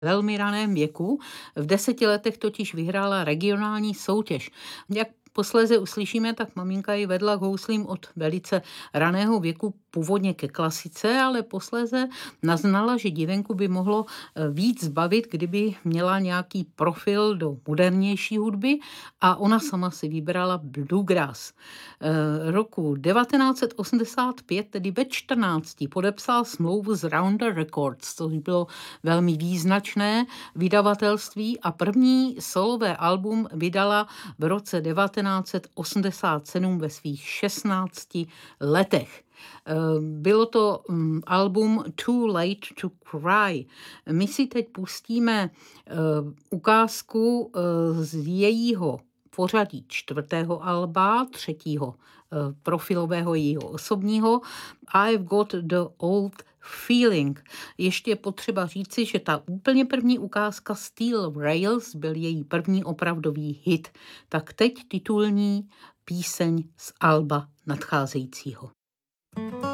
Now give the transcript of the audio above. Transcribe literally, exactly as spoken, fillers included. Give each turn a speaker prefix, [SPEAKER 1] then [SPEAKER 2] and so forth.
[SPEAKER 1] velmi raném věku. V deseti letech totiž vyhrála regionální soutěž. Jak posléze uslyšíme, tak maminka ji vedla k houslím od velice raného věku, původně ke klasice, ale posléze naznala, že divenku by mohlo víc bavit, kdyby měla nějaký profil do modernější hudby, a ona sama si vybrala bluegrass. Roku devatenáct set osmdesát pět, tedy ve čtrnácti, podepsal smlouvu s Rounder Records, což bylo velmi význačné vydavatelství, a první solové album vydala v roce devatenáct set osmdesát sedm ve svých šestnácti letech. Bylo to album Too Late to Cry. My si teď pustíme ukázku z jejího pořadí čtvrtého alba, třetího profilového jejího osobního, I've Got the Old Feeling. Ještě je potřeba říci, že ta úplně první ukázka Steel Rails byl její první opravdový hit. Tak teď titulní píseň z alba nadcházejícího.